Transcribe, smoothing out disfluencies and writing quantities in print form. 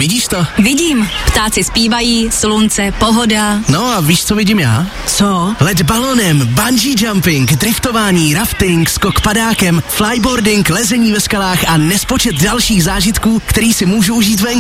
Vidíš to? Vidím. Ptáci zpívají, slunce, pohoda. No a víš, co vidím já? Co? Let balonem, bungee jumping, driftování, rafting, skok padákem, flyboarding, lezení ve skalách a nespočet dalších zážitků, který si můžu užít venku.